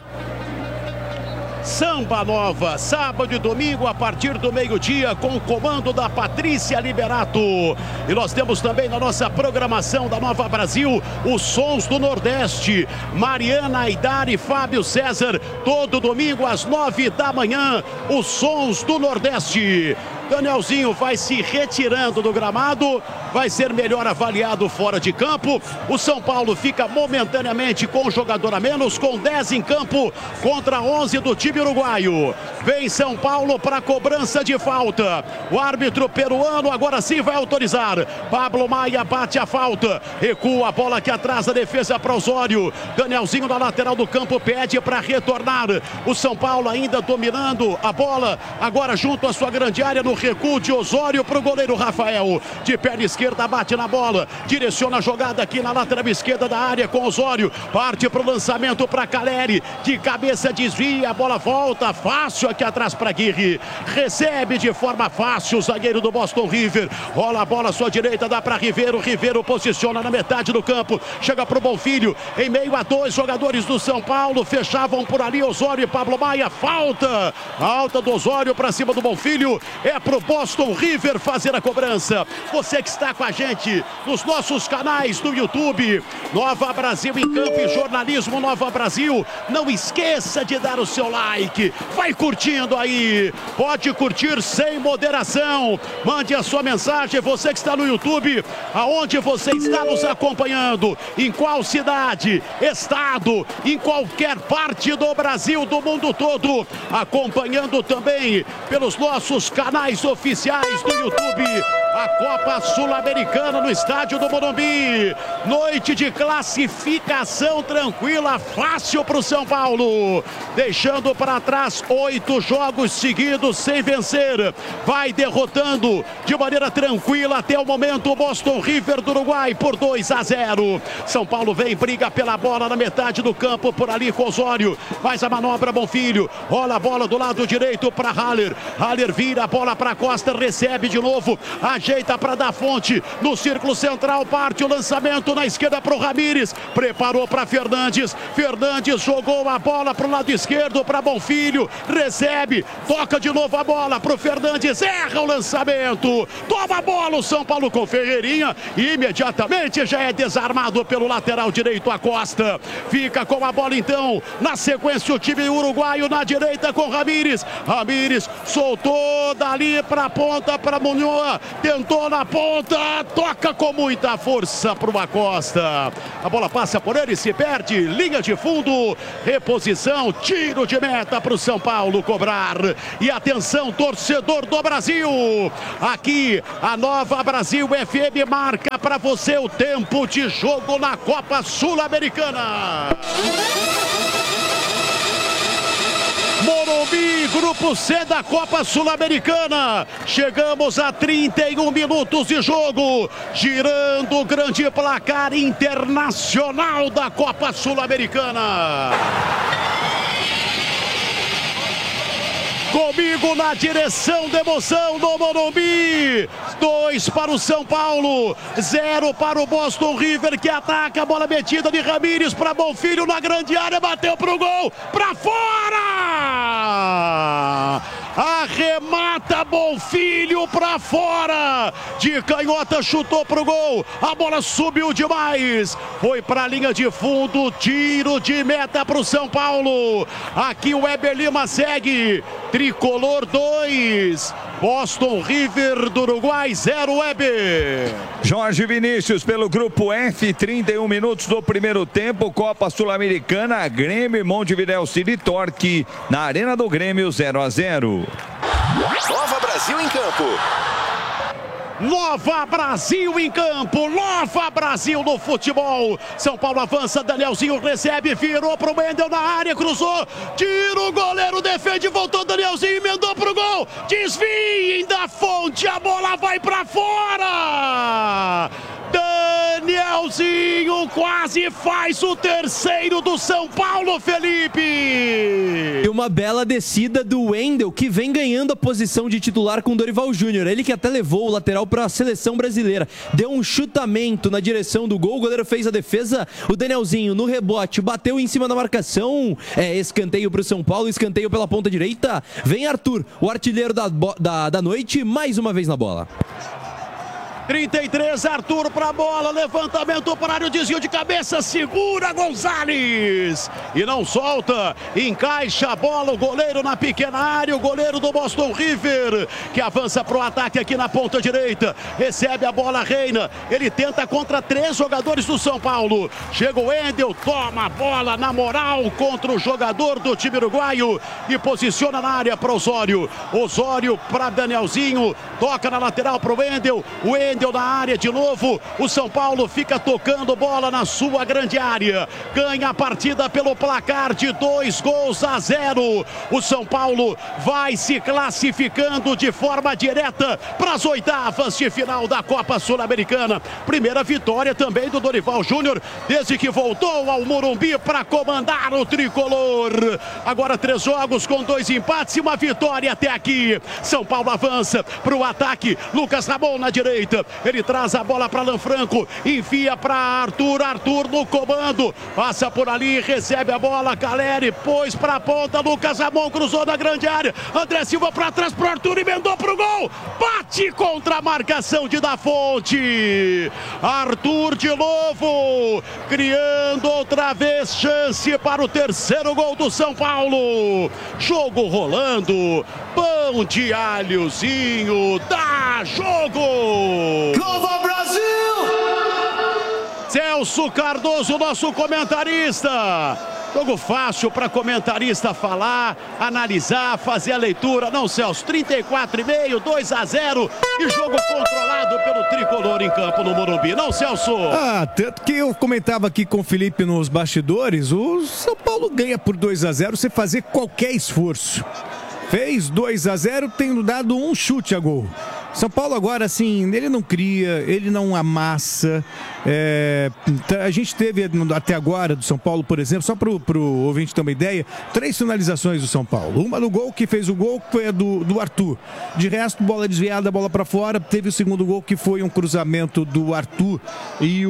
Samba Nova, sábado e domingo a partir do meio-dia com o comando da Patrícia Liberato. E nós temos também na nossa programação da Nova Brasil os Sons do Nordeste. Mariana Aidar e Fábio César, todo domingo às 9 da manhã, os Sons do Nordeste. Danielzinho vai se retirando do gramado, vai ser melhor avaliado fora de campo. O São Paulo fica momentaneamente com um jogador a menos, com 10 em campo contra 11 do time uruguaio. Vem São Paulo para a cobrança de falta. O árbitro peruano agora sim vai autorizar. Pablo Maia bate a falta, recua a bola aqui atrás da defesa para Osório. Danielzinho na lateral do campo pede para retornar. O São Paulo ainda dominando a bola, agora junto à sua grande área no recuo de Osório para o goleiro Rafael. De perna esquerda bate na bola, direciona a jogada aqui na lateral esquerda da área com Osório. Parte para o lançamento para Caleri, de cabeça desvia, a bola volta fácil aqui atrás para Aguirre. Recebe de forma fácil o zagueiro do Boston River. Rola a bola à sua direita, dá para Riveiro. Riveiro posiciona na metade do campo, chega para o Bonfilho, em meio a 2 jogadores do São Paulo, fechavam por ali Osório e Pablo Maia. Falta do Osório para cima do Bonfilho. É pro Boston River fazer a cobrança. Você que está com a gente nos nossos canais do YouTube, Nova Brasil em Campo e Jornalismo Nova Brasil, não esqueça de dar o seu like, vai curtindo aí, pode curtir sem moderação, mande a sua mensagem, você que está no YouTube, aonde você está nos acompanhando, em qual cidade, estado, em qualquer parte do Brasil, do mundo todo, acompanhando também pelos nossos canais oficiais do YouTube, a Copa Sul-Americana no estádio do Morumbi. Noite de classificação tranquila, fácil para o São Paulo, deixando para trás 8 jogos seguidos sem vencer. Vai derrotando de maneira tranquila até o momento o Boston River do Uruguai por 2-0. São Paulo vem, briga pela bola na metade do campo, por ali com Osório, faz a manobra Bonfilho, rola a bola do lado direito para Haller. Haller vira a bola para Costa, recebe de novo, ajeita para dar fonte no círculo central, parte o lançamento na esquerda para o Ramírez, preparou para Fernandes. Fernandes jogou a bola para o lado esquerdo para Bonfilho, recebe, toca de novo a bola para o Fernandes, erra o lançamento, toma a bola o São Paulo com Ferreirinha, e imediatamente já é desarmado pelo lateral direito a Costa. Fica com a bola então, na sequência o time uruguaio na direita com Ramírez. Ramírez soltou dali para a ponta para Munhoz, tentou na ponta, toca com muita força pro Acosta. A bola passa por ele, se perde, linha de fundo, reposição, tiro de meta pro São Paulo cobrar. E atenção, torcedor do Brasil, aqui a Nova Brasil FM marca para você o tempo de jogo na Copa Sul-Americana. Morumbi, Grupo C da Copa Sul-Americana. Chegamos a 31 minutos de jogo. Girando o grande placar internacional da Copa Sul-Americana. Comigo na direção da emoção no Morumbi. 2 para o São Paulo, 0 para o Boston River, que ataca a bola metida de Ramírez para Bonfilho na grande área, bateu pro gol, para fora! Arremata Bonfilho para fora, de canhota chutou pro gol, a bola subiu demais, foi para a linha de fundo, tiro de meta para o São Paulo. Aqui o Weber Lima segue, Tricolor 2, Boston River do Uruguai 0, Weber. Jorge Vinícius pelo Grupo F, 31 minutos do primeiro tempo, Copa Sul-Americana, Grêmio e Montevidéu City Torque, na Arena do Grêmio 0-0. Nova Brasil em campo. Nova Brasil em campo, Nova Brasil no futebol. São Paulo avança, Danielzinho recebe, virou pro Wendel na área, cruzou, tira o goleiro, defende, voltou Danielzinho, emendou pro gol, desviem da fonte, a bola vai pra fora. Danielzinho quase faz o terceiro do São Paulo, Felipe. E uma bela descida do Wendel, que vem ganhando a posição de titular com o Dorival Júnior. Ele que até levou o lateral para a seleção brasileira. Deu um chutamento na direção do gol, o goleiro fez a defesa, o Danielzinho no rebote, bateu em cima da marcação. Escanteio para o São Paulo, escanteio pela ponta direita. Vem Arthur, o artilheiro da noite, mais uma vez na bola. 33, Arthur para a bola, levantamento para área, desvio de cabeça, segura Gonzalez e não solta, encaixa a bola, o goleiro na pequena área, o goleiro do Boston River, que avança para o ataque aqui na ponta direita, recebe a bola, Reina, ele tenta contra 3 jogadores do São Paulo, chega o Wendel, toma a bola na moral contra o jogador do time uruguaio e posiciona na área para Osório, Osório para Danielzinho, toca na lateral para o Wendel, Wendel na área de novo, o São Paulo fica tocando bola na sua grande área, ganha a partida pelo placar de 2-0, o São Paulo vai se classificando de forma direta para as oitavas de final da Copa Sul-Americana, primeira vitória também do Dorival Júnior, desde que voltou ao Morumbi para comandar o tricolor, agora 3 jogos com 2 empates e uma vitória até aqui, São Paulo avança para o ataque, Lucas Ramon na direita, ele traz a bola para Lanfranco, enfia para Arthur, Arthur no comando, passa por ali, recebe a bola, Caleri, pôs para a ponta, Lucas Ramon cruzou na grande área, André Silva para trás para Arthur, emendou para o gol, bate contra a marcação de Da Fonte, Arthur de novo, criando outra vez chance para o terceiro gol do São Paulo, jogo rolando, pão de alhozinho, dá jogo! Nova Brasil! Celso Cardoso, nosso comentarista. Jogo fácil para comentarista falar, analisar, fazer a leitura. Não, Celso, 34,5, 2-0 e jogo controlado pelo tricolor em campo no Morumbi. Não, Celso? Tanto que eu comentava aqui com o Felipe nos bastidores, o São Paulo ganha por 2-0 sem fazer qualquer esforço. Fez 2-0 tendo dado um chute a gol. São Paulo agora, assim, ele não cria, ele não amassa. A gente teve até agora do São Paulo, por exemplo, só pro ouvinte ter uma ideia, 3 finalizações do São Paulo. Uma no gol, que fez o gol, que foi a do Arthur. De resto, bola desviada, bola pra fora. Teve o segundo gol, que foi um cruzamento do Arthur e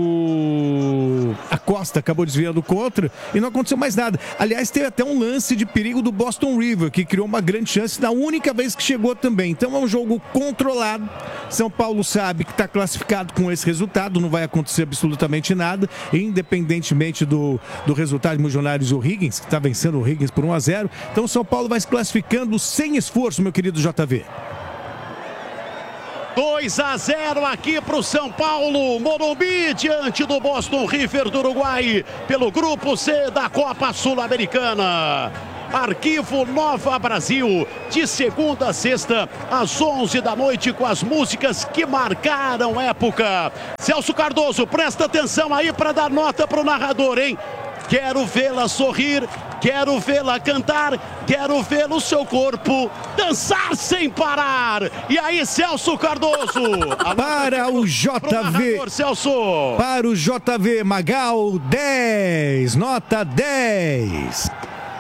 a Costa acabou desviando contra e não aconteceu mais nada. Aliás, teve até um lance de perigo do Boston River, que criou uma grande chance na única vez que chegou também. Então é um jogo controlado. São Paulo sabe que está classificado com esse resultado, não vai acontecer absolutamente nada, independentemente do resultado de Milionários e o Higgins, que está vencendo o Higgins por 1-0. Então o São Paulo vai se classificando sem esforço, meu querido JV. 2-0 aqui para o São Paulo, Morumbi, diante do Boston River do Uruguai, pelo Grupo C da Copa Sul-Americana. Arquivo Nova Brasil, de segunda a sexta, às 11 da noite, com as músicas que marcaram época. Celso Cardoso, presta atenção aí para dar nota para o narrador, hein? Quero vê-la sorrir, quero vê-la cantar, quero ver o seu corpo dançar sem parar. E aí, Celso Cardoso? Para o JV, Celso. Para o JV Magal, 10, nota 10.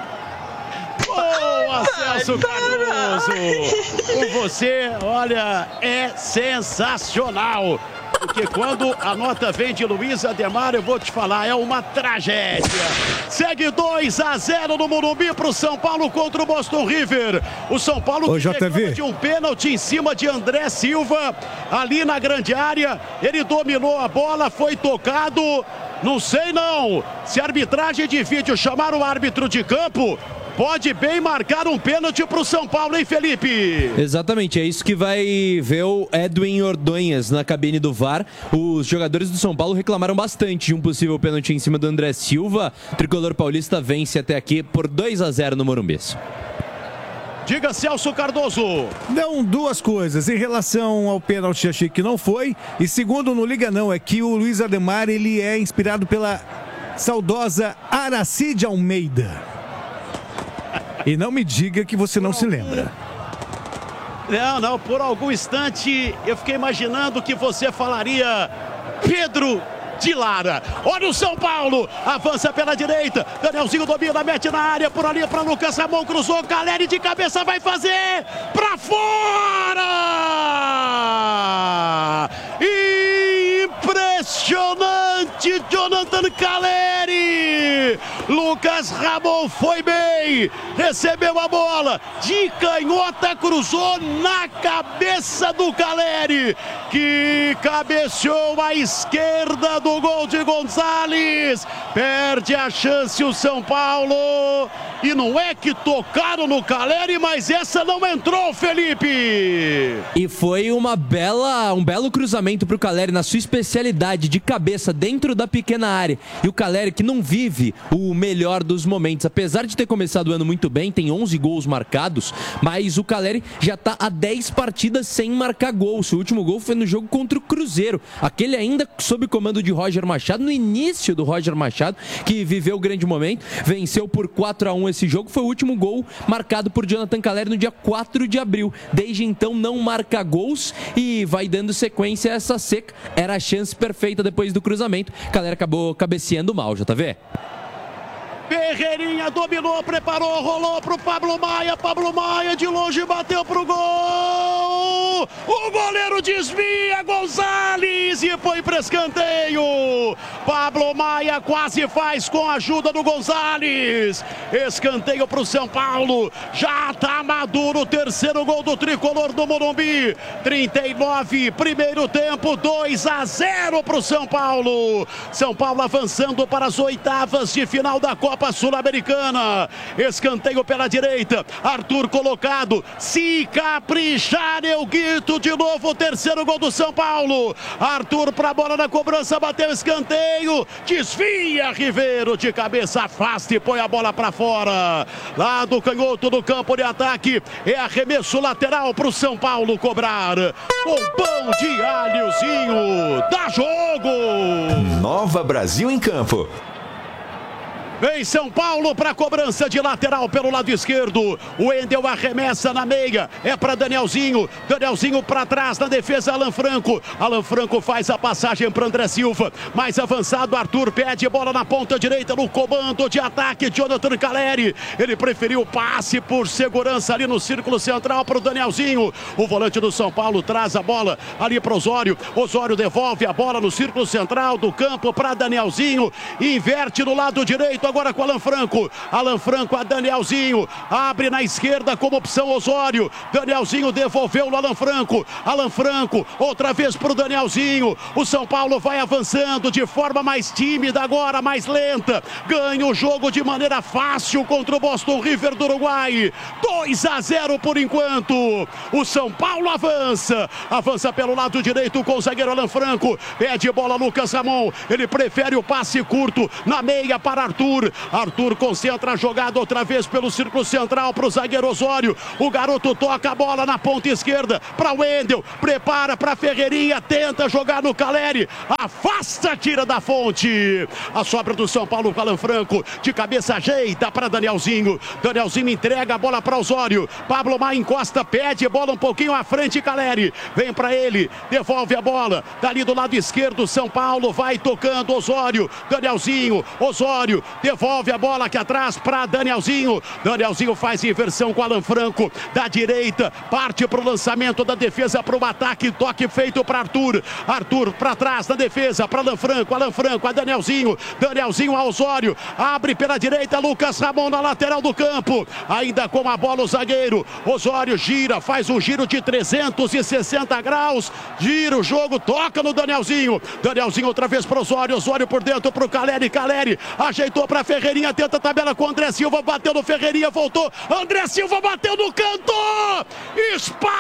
Boa, Celso Cardoso! Com você, olha, é sensacional. Porque quando a nota vem de Luiz Ademar, eu vou te falar, é uma tragédia. Segue 2-0 no Morumbi para o São Paulo contra o Boston River. O São Paulo reclama de um pênalti em cima de André Silva, ali na grande área. Ele dominou a bola, foi tocado. Não sei não, se a arbitragem de vídeo chamar o árbitro de campo, pode bem marcar um pênalti para o São Paulo, hein, Felipe? Exatamente, é isso que vai ver o Edwin Ordonhas na cabine do VAR. Os jogadores do São Paulo reclamaram bastante de um possível pênalti em cima do André Silva. O tricolor paulista vence até aqui por 2-0 no Morumbi. Diga, Celso Cardoso. Não, duas coisas. Em relação ao pênalti, achei que não foi. E segundo, no Liga Não, é que o Luiz Ademar, ele é inspirado pela saudosa Aracide Almeida. E não me diga que você não se lembra. Não, por algum instante eu fiquei imaginando que você falaria Pedro de Lara. Olha o São Paulo, avança pela direita, Danielzinho domina, mete na área, por ali para Lucas Ramon, cruzou, Caleri de cabeça vai fazer, para fora! Impressionante, Jonathan Caleri! Lucas Ramon foi bem, recebeu a bola, de canhota cruzou na cabeça do Caleri, que cabeceou à esquerda do gol de Gonzalez. Perde a chance o São Paulo. E não é que tocaram no Caleri, mas essa não entrou, Felipe. E foi um belo cruzamento para o Caleri na sua especialidade de cabeça dentro da pequena área. E o Caleri, que não vive o melhor dos momentos, apesar de ter começado o ano muito bem, tem 11 gols marcados, mas o Caleri já está há 10 partidas sem marcar gol. Seu último gol foi no jogo contra o Cruzeiro, aquele ainda sob comando de Roger Machado, no início do Roger Machado, que viveu o grande momento, venceu por 4-1 esse jogo. Foi o último gol marcado por Jonathan Caleri no dia 4 de abril. Desde então não marca gols e vai dando sequência a essa seca. Era a chance perfeita depois do cruzamento. Caleri acabou cabeceando mal, JV. Ferreirinha dominou, preparou, rolou pro Pablo Maia de longe bateu pro gol. O goleiro desvia, Gonzalez, e foi para escanteio. Pablo Maia quase faz com a ajuda do Gonzalez. Escanteio pro São Paulo. Já tá maduro o terceiro gol do tricolor do Morumbi. 39, primeiro tempo, 2-0 pro São Paulo. São Paulo avançando para as oitavas de final da Copa Sul-Americana. Escanteio pela direita, Arthur colocado, se caprichar eu grito de novo, o terceiro gol do São Paulo. Arthur para a bola na cobrança, bateu escanteio, desvia Ribeiro de cabeça, afasta e põe a bola para fora. Lá do canhoto do campo de ataque, é arremesso lateral para o São Paulo cobrar. Com pão de alhozinho, dá jogo. Nova Brasil em campo. Vem São Paulo para a cobrança de lateral pelo lado esquerdo. O Wendel arremessa na meia. É para Danielzinho. Danielzinho para trás na defesa, Alan Franco. Alan Franco faz a passagem para André Silva. Mais avançado, Arthur pede bola na ponta direita no comando de ataque. Jonathan Caleri. Ele preferiu passe por segurança ali no círculo central para o Danielzinho. O volante do São Paulo traz a bola ali para Osório. Osório devolve a bola no círculo central do campo para Danielzinho. Inverte no lado direito. agora com Alan Franco. Alan Franco a Danielzinho. Abre na esquerda como opção Osório. Danielzinho devolveu no Alan Franco. Alan Franco, outra vez pro Danielzinho. O São Paulo vai avançando de forma mais tímida agora, mais lenta. Ganha o jogo de maneira fácil contra o Boston River do Uruguai. 2-0 por enquanto. O São Paulo avança. Avança pelo lado direito com o zagueiro Alan Franco. Pede bola Lucas Ramon. Ele prefere o passe curto na meia para Arthur. Arthur concentra a jogada outra vez pelo círculo central para o zagueiro Osório. O garoto toca a bola na ponta esquerda para o Wendel. Prepara para Ferreirinha. Tenta jogar no Caleri. Afasta, tira da fonte. A sobra do São Paulo com Alan Franco. De cabeça ajeita para Danielzinho. Danielzinho entrega a bola para Osório. Pablo Maia encosta, pede bola um pouquinho à frente. Caleri vem para ele. Devolve a bola. Dali do lado esquerdo, São Paulo vai tocando. Osório. Danielzinho. Osório. Devolve a bola aqui atrás para Danielzinho. Danielzinho faz inversão com Alan Franco. Da direita. Parte para o lançamento da defesa para o ataque. Toque feito para Arthur. Arthur para trás na defesa para Alan Franco. Alan Franco a Danielzinho. Danielzinho a Osório. Abre pela direita. Lucas Ramon na lateral do campo. Ainda com a bola o zagueiro. Osório gira. Faz um giro de 360 graus. Gira o jogo. Toca no Danielzinho. Danielzinho outra vez para Osório. Osório por dentro para o Caleri. Caleri ajeitou para Ferreirinha. Tenta a tabela com André Silva. Bateu no Ferreirinha. Voltou. André Silva bateu no canto. Espalma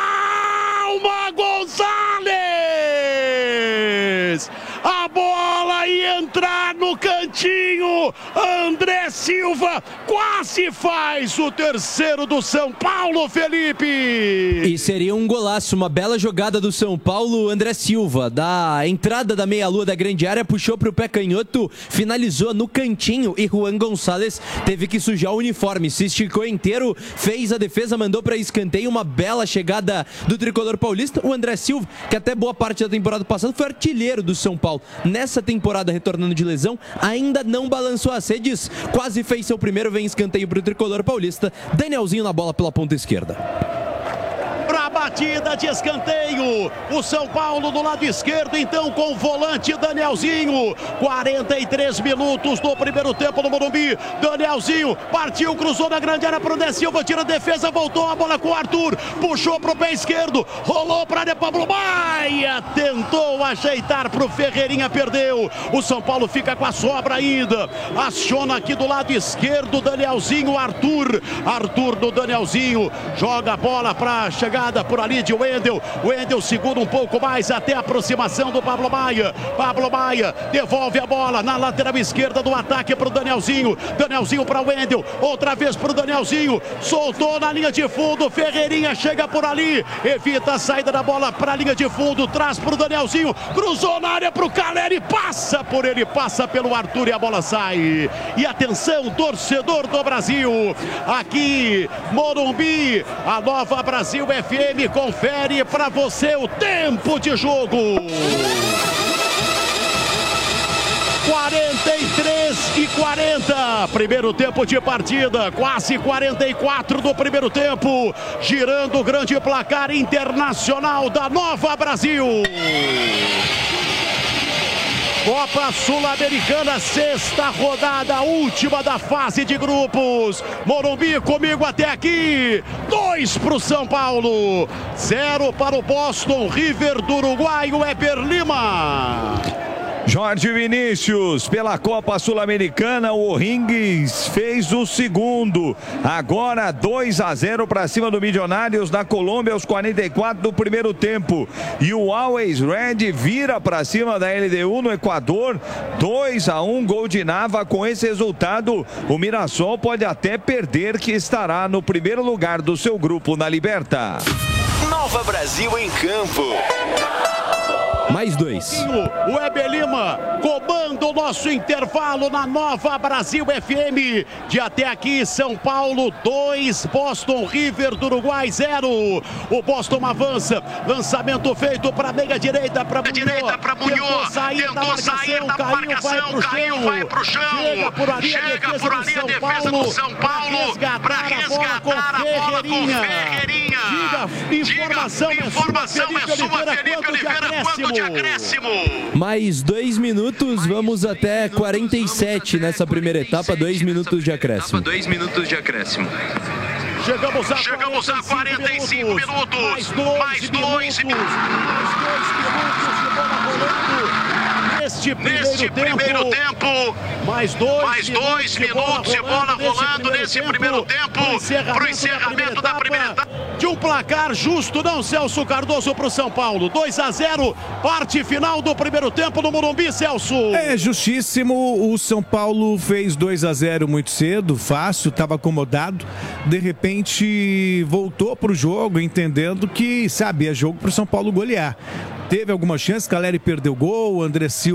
Gonzalez. A bola ia entrar no cantinho. André Silva quase faz o terceiro do São Paulo, Felipe. E seria um golaço, uma bela jogada do São Paulo. André Silva, da entrada da meia-lua da grande área, puxou para o pé canhoto, finalizou no cantinho e Juan Gonçalves teve que sujar o uniforme. Se esticou inteiro, fez a defesa, mandou para escanteio. Uma bela chegada do tricolor paulista. O André Silva, que até boa parte da temporada passada foi artilheiro do São Paulo. Nessa temporada, retornando de lesão, ainda não balançou as redes. Quase fez seu primeiro, vem escanteio para o tricolor paulista. Danielzinho na bola pela ponta esquerda. Pra batida de escanteio, o São Paulo do lado esquerdo, então com o volante Danielzinho. 43 minutos do primeiro tempo no Morumbi. Danielzinho partiu, cruzou na grande área pro André Silva, tira a defesa, voltou a bola com o Arthur, puxou pro pé esquerdo, rolou pra área, Pablo Maia tentou ajeitar pro Ferreirinha, perdeu. O São Paulo fica com a sobra ainda. Aciona aqui do lado esquerdo Danielzinho, Arthur do Danielzinho, joga a bola pra chegar por ali de Wendel. Wendel segura um pouco mais até a aproximação do Pablo Maia. Pablo Maia devolve a bola na lateral esquerda do ataque para o Danielzinho. Danielzinho para Wendel. Outra vez para o Danielzinho. Soltou na linha de fundo. Ferreirinha chega por ali. Evita a saída da bola para a linha de fundo. Traz para o Danielzinho. Cruzou na área para o Caleri. Passa por ele. Passa pelo Arthur e a bola sai. E atenção, torcedor do Brasil. Aqui, Morumbi, a Nova Brasil FM confere para você o tempo de jogo. 43:40, primeiro tempo de partida, quase 44 do primeiro tempo, girando o grande placar internacional da Nova Brasil. Copa Sul-Americana, sexta rodada, última da fase de grupos. Morumbi comigo até aqui. 2 para o São Paulo, 0 para o Boston River do Uruguai, o Éber Lima. Jorge Vinícius, pela Copa Sul-Americana, o O'Higgins fez o segundo. Agora 2-0 para cima do Milionários na Colômbia aos 44 do primeiro tempo. E o Always Red vira para cima da LDU no Equador. 2-1, gol de Nava. Com esse resultado, o Mirassol pode até perder, que estará no primeiro lugar do seu grupo na Liberta. Nova Brasil em campo. Mais 2. O Éber Lima comanda o nosso intervalo na Nova Brasil FM. De até aqui, São Paulo 2, Boston River do Uruguai 0. O Boston avança. Lançamento feito para a meia direita, para Munhoz. Tentou sair da marcação, caiu, vai pro chão. Chega por ali a defesa do São Paulo para resgatar a bola com Ferreirinha. Diga, informação é sua, Felipe Oliveira, quanto de Mais 2 minutos, vamos até 47 nessa primeira etapa, 2 minutos de acréscimo. Chegamos a 45 minutos. Mais 2 minutos. Neste primeiro tempo. Mais 2 minutos de bola rolando nesse primeiro tempo. Para o encerramento da primeira etapa. De um placar justo, não, Celso Cardoso, para o São Paulo. 2-0, parte final do primeiro tempo no Morumbi, Celso. É justíssimo. O São Paulo fez 2-0 muito cedo, fácil, estava acomodado. De repente voltou para o jogo, entendendo que, sabe, é jogo para o São Paulo golear. Teve alguma chance, Caleri perdeu gol, André Silva